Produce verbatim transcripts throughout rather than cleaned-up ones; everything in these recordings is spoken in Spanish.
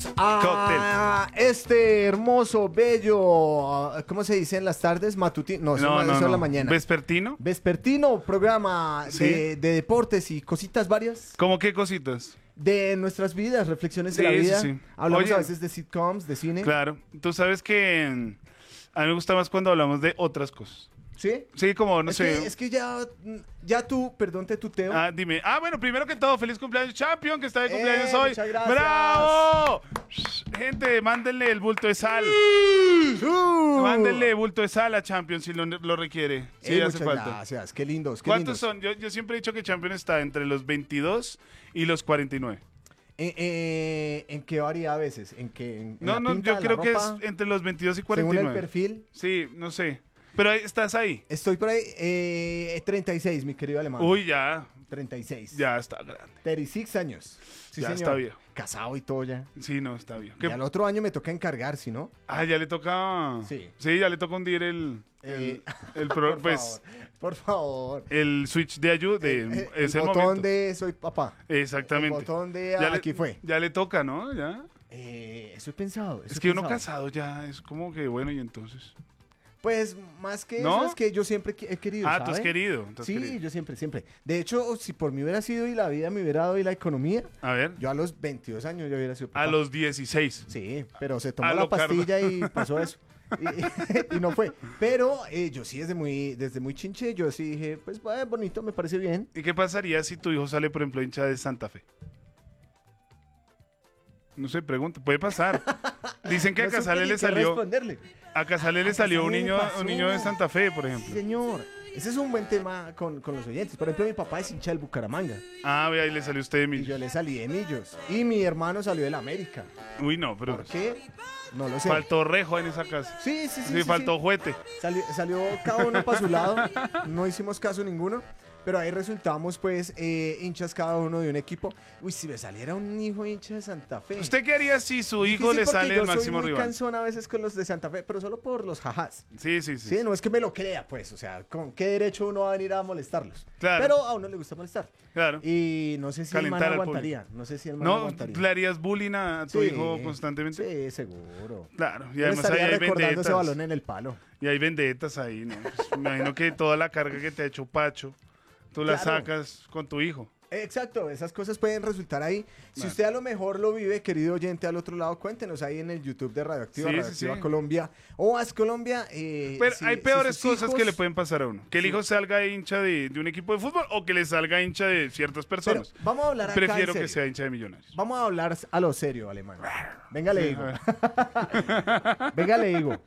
a este hermoso, bello, ¿cómo se dice en las tardes? Matutino, no, eso No, es no, en no. la mañana. ¿Vespertino? Vespertino, programa Sí. de, de deportes y cositas varias ¿Cómo qué cositas? de nuestras vidas, reflexiones Sí, de la sí, vida. sí. Hablamos Oye. a veces de sitcoms, de cine. Claro. Tú sabes que mm, a mí me gusta más cuando hablamos de otras cosas. ¿Sí? Sí, como, no es, sé. que, es que ya, ya tú, perdón, te tuteo. Ah, dime. Ah, bueno, primero que todo, feliz cumpleaños, Champion, que está de cumpleaños Eh, hoy. muchas gracias. ¡Bravo! Shh, gente, mándenle el bulto de sal. Uh. Mándenle bulto de sal a Champion si lo, lo requiere. Si Ey, hace muchas falta. gracias, qué lindos, qué ¿Cuántos lindos. son? Yo, yo siempre he dicho que Champion está entre los veintidós y los cuarenta y nueve. Eh, eh, ¿En qué varía a veces? ¿En qué? En, en No, la no, pinta yo de creo la que ropa? es entre los veintidós y cuarenta y Según nueve. el perfil. Sí, no sé. Pero ahí estás ahí. Estoy por ahí, eh, treinta y seis, mi querido alemán. Uy, ya. treinta y seis. Ya está grande. treinta y seis años. Sí, Ya señor. está viejo. Casado y todo ya. Sí, no, está bien. Y ¿Qué- al otro año me toca encargar, ¿sí no? Ah, ya le toca. Sí. Sí, ya le toca hundir el. Eh, El, el pro- por pues. favor, por favor. El switch de ayuda. De, Eh, eh, es el el botón momento. de soy papá. Exactamente. El botón de Ya le- aquí fue. Ya le toca, ¿no? Ya. Eh, eso he pensado. eso Es he que uno pensado. casado ya es como que bueno, y entonces. Pues más que ¿No? eso es que yo siempre qui- he querido. Ah, tú has ¿sabe? querido. tú has Sí, querido. yo siempre, siempre. De hecho, si por mí hubiera sido y la vida me hubiera dado y la economía, A ver. yo a los veintidós años yo hubiera sido papá. A los dieciséis. Sí, pero se tomó A la lo Carlos. pastilla y pasó eso. Y, y no fue. Pero eh, yo sí desde muy, desde muy chinche, yo sí dije, pues eh, bonito, me parece bien. ¿Y qué pasaría si tu hijo sale, por ejemplo, hincha de Santa Fe? No sé, pregunta. Puede pasar. Dicen que a No supe Casale ni le qué salió. responderle. A Casale le A salió un Casale le niño, pasó. un niño de Santa Fe, por Sí, ejemplo. señor. Ese es un buen tema con, con los oyentes. Por ejemplo, mi papá es hincha del Bucaramanga. Ah, ve ahí le salió usted de Y mí. yo le salí de Millos. Y mi hermano salió del América. Uy, no, pero ¿Por qué? No lo sé. faltó rejo en esa casa. Sí, sí, sí. Sí, sí, faltó sí. juguete. Salió, salió cada uno para su lado. No hicimos caso ninguno. Pero ahí resultamos, pues, eh, hinchas cada uno de un equipo. Uy, si me saliera un hijo hincha de Santa Fe. ¿Usted qué haría si su hijo Difícil le porque sale yo el máximo soy muy rival? cansón a veces con los de Santa Fe, pero solo por los jajás. Sí, sí, sí. Sí, no es que me lo crea, pues. O sea, ¿con qué derecho uno va a venir a molestarlos? Claro. Pero a uno le gusta molestar. Claro. Y no sé si el man Calentar al aguantaría. No sé si el man ¿No aguantaría. le harías bullying a tu Sí, hijo constantemente? Sí, seguro. Claro. Y Yo además ahí estaría hay recordando ese vendetas. balón en el palo. Y hay vendetas ahí, ¿no? Pues, me imagino que toda la carga que te ha hecho Pacho, tú la Claro. sacas con tu hijo. Exacto, esas cosas pueden resultar ahí. Si Claro. usted a lo mejor lo vive, querido oyente al otro lado, cuéntenos ahí en el YouTube de Radioactiva, Sí, sí, Radioactiva sí. Colombia o As Colombia. eh, Pero si- hay si peores sus cosas hijos- que le pueden pasar a uno. Que el Sí. hijo salga hincha de, de un equipo de fútbol o que le salga hincha de ciertas Pero personas. vamos a hablar acá en Prefiero que serio. sea hincha de Millonarios. Vamos a hablar a lo serio, alemán. Venga, le Sí, digo. a ver. Venga, le digo.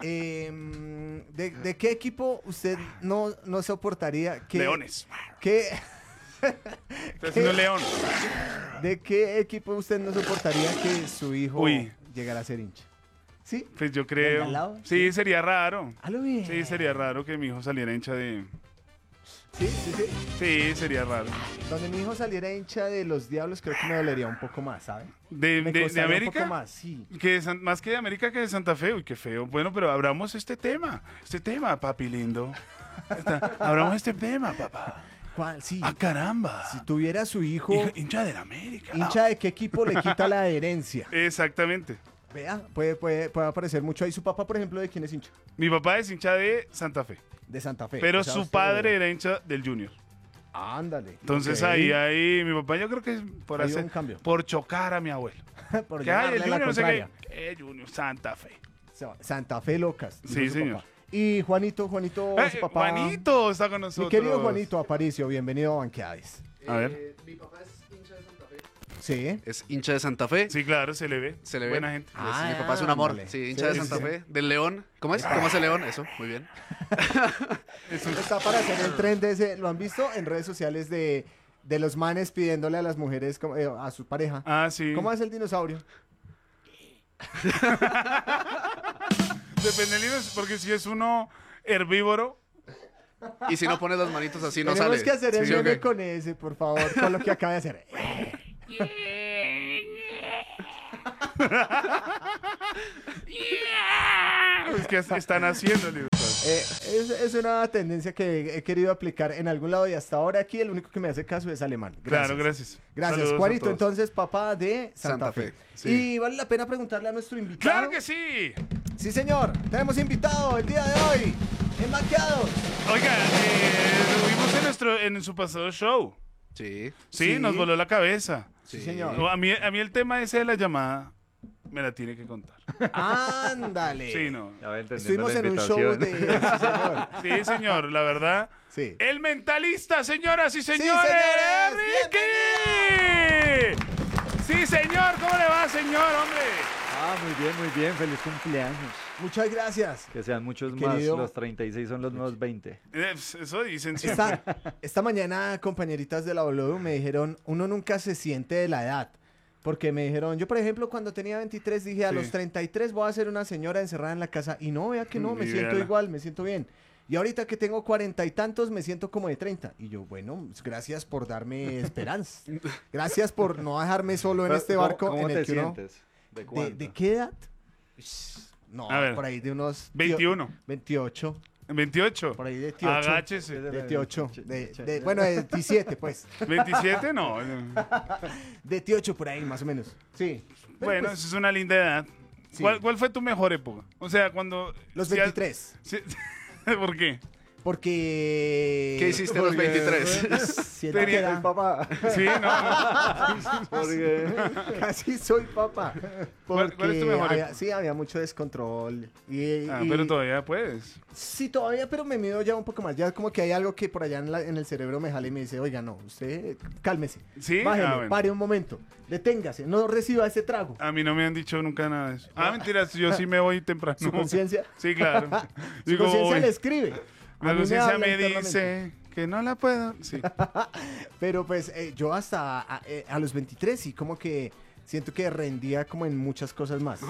Em, ¿de, de qué equipo usted no, no soportaría que... Leones. que- Está haciendo león. ¿De qué equipo usted no soportaría que su hijo Uy. llegara a ser hincha? ¿Sí? Pues yo ¿Del creo. al lado? Sí, sería raro. A lo bien. Sí, sería raro que mi hijo saliera hincha de. Sí, sí, sí. Sí, sería raro. Donde mi hijo saliera hincha de los Diablos, creo que me dolería un poco más, ¿sabe? ¿De, Me de- de costaría un América? poco más, sí. Que de San- más que de América que de Santa Fe. Uy, qué feo. Bueno, pero abramos este tema. Este tema, papi lindo. Está- abramos este tema, papá. ¿Cuál? Sí. ¡Ah, caramba! Si tuviera su hijo Hijo- hincha de la América. hincha de qué equipo le quita la herencia. Exactamente. Vea, puede, puede, puede aparecer mucho ahí. Su papá, por ejemplo, ¿de quién es hincha? Mi papá es hincha de Santa Fe. De Santa Fe. Pero O sea, su usted- padre era hincha del Junior. Ándale. Entonces Ok. ahí, ahí, mi papá yo creo que es por Ahí hacer, un cambio. por chocar a mi abuelo. Por Que hay llevarle el la Junior, no sé contraria. qué. Eh, Junior, Santa Fe. Santa Fe locas. dijo Sí, su señor. papá. Y Juanito, Juanito, Eh, su papá. Juanito está con nosotros. Mi querido Juanito Aparicio, bienvenido a Banqueades. A ver. Eh, mi papá es hincha de Santa Fe. Sí. Es hincha de Santa Fe. Sí, claro, se le ve. Se le ve. Buena gente. Pues, Ah, mi papá es un amor. ándale. Sí, Sí, hincha de sí, Santa sí. Fe. Del León. ¿Cómo es? ¿Cómo es el León? Eso, muy bien. Es un- Está para hacer el tren de ese. ¿Lo han visto en redes sociales de, de los manes pidiéndole a las mujeres, como, eh, a su pareja? Ah, sí. ¿Cómo hace el dinosaurio? Depende del niño, porque si es uno herbívoro. Y si no pones las manitos así, no Tenemos sale. que hacer el ¿Sí o meme qué? con ese, por favor, con lo que acaba de hacer. Es que están haciendo. Eh, es, es una tendencia que he querido aplicar en algún lado y hasta ahora aquí el único que me hace caso es alemán. Gracias. Claro, gracias. Gracias, Saludos a Juanito. todos. Entonces, papá de Santa, Santa Fe. Fe, sí. Y vale la pena preguntarle a nuestro invitado. ¡Claro que sí! Sí, señor. Tenemos invitado el día de hoy en Maquiados. Oiga, eh, lo vimos en, nuestro, en su pasado show. Sí. Sí, Sí. nos voló la cabeza. Sí, señor. No, A mí, a mí el tema ese de la llamada me la tiene que contar. Ándale. Sí, no. Ya va entendiendo Estuvimos la en un show invitación. de... Sí, señor. Sí, señor, la verdad. Sí. El mentalista, señoras y señores. señores, ¡Ricky! Sí, señor. ¿Cómo le va, señor, hombre? Ah, muy bien, muy bien. Feliz cumpleaños. Muchas gracias. Que sean muchos Querido. más. Los treinta y seis son los nuevos veinte. Eh, Eso dicen siempre. Esta, esta mañana, compañeritas de la Boludo me dijeron, uno nunca se siente de la edad. Porque me dijeron, yo por ejemplo cuando tenía veintitrés dije, a Sí. los treinta y tres voy a ser una señora encerrada en la casa. Y no, vea que no, me Y siento véala. igual, me siento bien. Y ahorita que tengo cuarenta y tantos, me siento como de treinta. Y yo, bueno, gracias por darme esperanza. Gracias por no dejarme solo en Pero, este ¿cómo- barco ¿Cómo en te el que uno... sientes? ¿De ¿De, cuánto? de qué edad? No, A ver. por ahí de unos... veintiuno. veintiocho, veintiocho. por ahí de dieciocho. Agáchese. veintiocho. De, de- bueno, de diecisiete, pues. veintisiete, no. De dieciocho por ahí, más o menos. Sí. Pero, Bueno, pues, eso es una linda edad. sí. ¿Cuál, cuál fue tu mejor época? O sea, cuando... Los si has- veintitrés. si- ¿Por qué? Porque... ¿Qué hiciste a los veintitrés? Siento que Tenía- era- Papá. Sí, no, no. Porque... Casi soy papá. ¿Cuál- cuál es tu mejor había- época? sí, había mucho descontrol. Y, Ah, y- pero todavía puedes. Sí, todavía, pero me mido ya un poco más. Ya como que hay algo que por allá en, la- en el cerebro me jala y me dice, oiga, no, usted cálmese. ¿Sí? Bájele, Ah, bueno. pare un momento. Deténgase, no reciba ese trago. A mí no me han dicho nunca nada de eso. Ah, mentiras, yo sí me voy temprano. Su conciencia. Sí, claro. Su Digo, conciencia voy. le escribe. La A mí conciencia habla me internamente. dice que no la puedo. Sí. Pero pues eh, yo hasta a, eh, a los veintitrés sí como que siento que rendía como en muchas cosas más.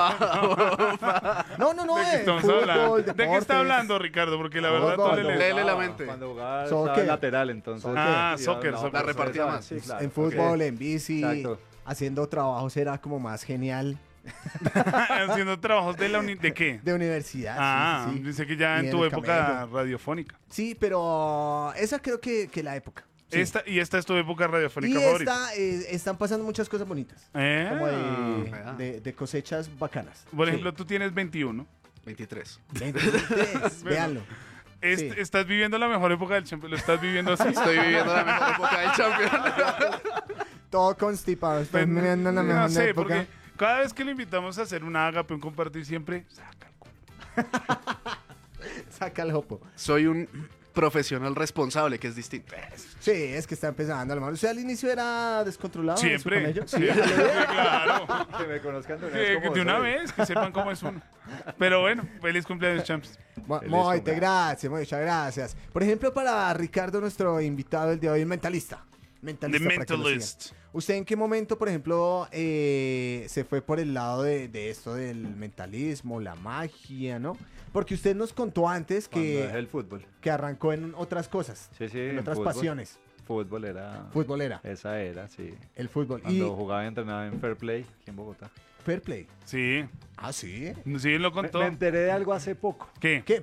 Opa. No, no, no, ¿De qué eh, estamos fútbol, hablando? ¿De qué deportes. está hablando, Ricardo? Porque la verdad Fútbol, todo le no. le- Léele la mente. Cuando jugaba Soccer. estaba lateral, entonces... Ah, iba- soccer, no, soccer. La repartía esa- más. sí, claro. En fútbol, Ok. en bici, Exacto. haciendo trabajos era como más genial. haciendo trabajos de la uni- ¿De qué? De universidad. Ah, sí, sí, sí. dice que ya Y en en tu el época camello. radiofónica. Sí, pero esa creo que, que la época. Sí. Esta, y esta es tu época y radiofónica favorita. esta, eh, están pasando muchas cosas bonitas. Eh, Como de, Ah. de- de cosechas bacanas. Por Sí. ejemplo, tú tienes veintiuno. veintitrés. veintitrés, véanlo. Est- Sí. Estás viviendo la mejor época del Champions. Lo estás viviendo así. Estoy viviendo la mejor época del Champions. Todo constipado. Estoy Pues, viviendo la mejor no sé, época. porque cada vez que le invitamos a hacer una ágape, un compartir, siempre saca el culo. Saca el jopo. Soy un profesional responsable, que es distinto. Sí, es que está empezando a lo mejor. ¿Usted al inicio era descontrolado? en su Siempre. camello? Sí, Sí, sí, claro. Que me conozcan de una Que- vez que como de una soy. vez, que sepan cómo es uno. Pero bueno, feliz cumpleaños, champs. Mu- Feliz Muchas cumpleaños. gracias, muchas gracias. Por ejemplo, para Ricardo, nuestro invitado del día de hoy, el mentalista. The Mentalista. para que lo Mentalist. sigan. ¿Usted en qué momento, por ejemplo, eh, se fue por el lado de, de esto del mentalismo, la magia, ¿no? Porque usted nos contó antes Cuando dejé que, el fútbol. que arrancó en otras cosas, Sí, sí. en otras fútbol. pasiones. Fútbol era... Futbolera, Esa era, sí. el fútbol. Cuando Y jugaba y entrenaba en Fair Play, aquí en Bogotá. fair play. Sí, Ah, sí. sí, lo Me, contó. me enteré de algo hace poco. ¿Qué? ¿Qué?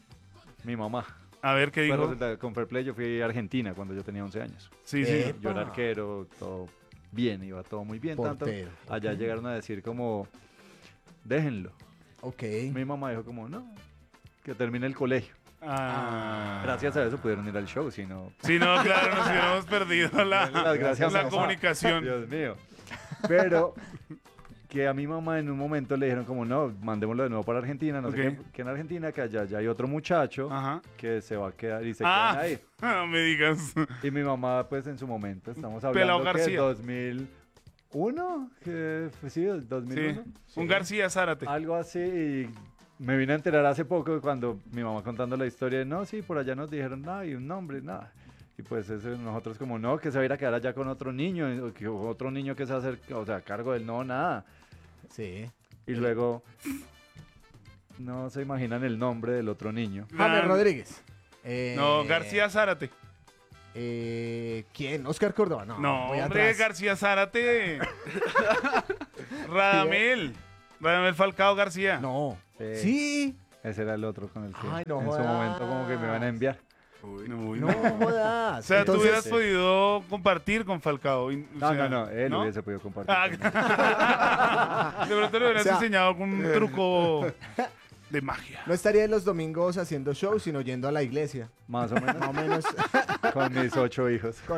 Mi mamá. A ver, ¿qué Bueno, dijo? resulta, con Fair Play yo fui a Argentina cuando yo tenía once años. Sí, sí. Eh. Yo era Epa. arquero, todo bien, iba todo muy bien. Tanto, Portero. allá Ok. llegaron a decir como, déjenlo. Ok. Mi mamá dijo como, no, que termine el colegio. Ah. Gracias a eso pudieron ir al show, si no... Sí, no, claro, nos hubiéramos perdido la, Las gracias, la mamá. comunicación. Dios mío. Pero que a mi mamá en un momento le dijeron como, no, mandémoslo de nuevo para Argentina, no Ok. sé qué, que en Argentina, que allá ya hay otro muchacho Ajá. que se va a quedar y se Ah, quedan ahí. no me digas. Y mi mamá, pues en su momento, estamos Pelao hablando que García. dos mil uno, que pues, sí, dos mil uno. Sí, un García Zárate. Algo así, y me vine a enterar hace poco cuando mi mamá contando la historia de, no, sí, por allá nos dijeron, no, y un nombre, nada. Y pues eso, nosotros como, no, que se va a ir a quedar allá con otro niño, o que otro niño que se va a hacer, o sea, a cargo del no, nada. Sí. Y luego, no se imaginan el nombre del otro niño. James Ah, Rodríguez. Eh, No, García Zárate. Eh, ¿Quién? Oscar Córdoba. No, No, voy hombre, atrás. García Zárate. Radamel. Radamel Falcao García. No. Sí. Sí. Ese era el otro con el que Ay, no en su jodas. momento como que me iban a enviar. Uy. Uy, No no. jodas. O sea, Entonces, tú hubieras sí. podido compartir con Falcao. y- o No, sea, no, no, él hubiese podido compartir. Ah, de pronto le hubieras O sea- enseñado algún truco de magia. no estaría los domingos haciendo shows, sino yendo a la iglesia. Más o menos. Más o menos. Con mis ocho hijos. Con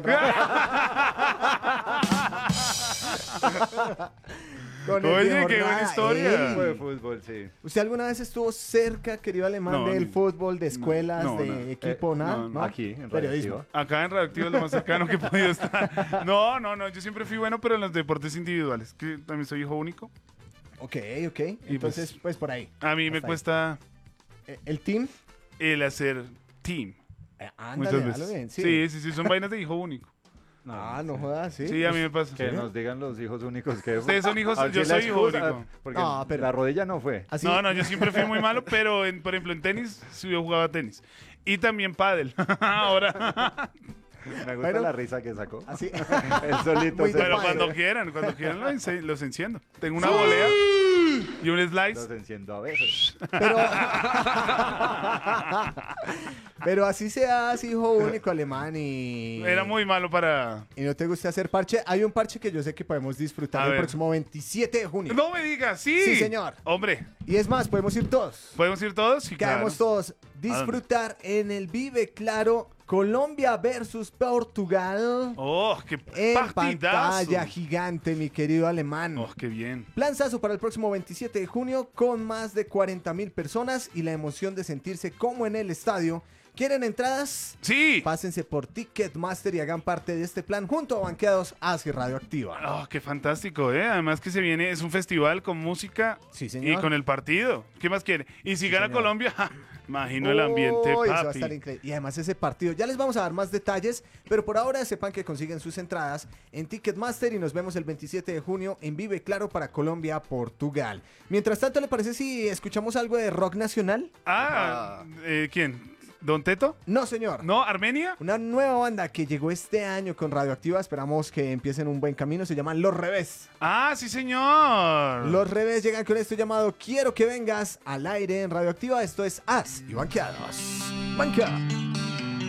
Con el Oye, viejo qué buena Rada. historia. Ey. Fue de fútbol, sí. ¿Usted alguna vez estuvo cerca, querido alemán, No, del ni- fútbol, de escuelas, no, de no. equipo, Eh, nada? no, no. Aquí, en Periodismo. Radioactiva. Acá en Radioactivo es lo más cercano que he podido estar. No, no, no. Yo siempre fui bueno, pero en los deportes individuales. Que también soy hijo único. Ok, ok. Entonces, pues, pues- por ahí. A mí me Hasta ahí. cuesta Eh, ¿El team? el hacer team. Eh, Muchas ándale, veces. dale bien, Sí. sí. sí, sí, son vainas de hijo único. Ah, no jodas, sí. Sí, a mí me pasa. Que nos digan los hijos únicos que Ustedes son hijos, A ver yo si la soy hijo excusa- único. Porque No, pero- la rodilla no fue. Así, No, no, yo siempre fui muy malo, pero en, por ejemplo en tenis, sí yo jugaba tenis. Y también pádel. Ahora. Me gusta Bueno. la risa que sacó. Así. Él solito Muy se de Pero padre. cuando quieran, cuando quieran los, ense- los enciendo. Tengo una volea y un los slice. enciendo a veces. Pero, pero así seas hijo único alemán y, Era muy malo para... y no te gusta hacer parche, hay un parche que yo sé que podemos disfrutar A el ver. próximo veintisiete de junio. No me digas, sí. Sí, señor. Hombre, Y es más, podemos ir todos. ¿podemos ir todos? Sí, claro. Quedamos todos. Disfrutar en el Vive Claro Colombia versus Portugal. Oh, qué En partidazo. pantalla gigante, mi querido alemán. Oh, qué bien. Planzazo para el próximo veintisiete de junio con más de cuarenta mil personas y la emoción de sentirse como en el estadio. ¿Quieren entradas? Sí. Pásense por Ticketmaster y hagan parte de este plan junto a Banqueados Hacia Radioactiva. Oh, qué fantástico, ¿eh? Además que se viene, es un festival con música Sí, y señor. con el partido. ¿Qué más quiere? Y si gana señor. Colombia, ja, imagino el ambiente, Uy, eso va a papi. estar increíble. Y además ese partido, ya les vamos a dar más detalles, pero por ahora sepan que consiguen sus entradas en Ticketmaster y nos vemos el veintisiete de junio en Vive Claro para Colombia, Portugal. Mientras tanto, ¿le parece si escuchamos algo de rock nacional? Ah, eh, ¿quién? ¿Don Teto? No, señor. ¿No? ¿Armenia? Una nueva banda que llegó este año con Radioactiva, esperamos que empiecen un buen camino, se llaman Los Revés. Ah, sí, señor. Los Revés llegan con esto llamado Quiero que vengas al aire en Radioactiva, esto es As y Banqueados. Banqueados.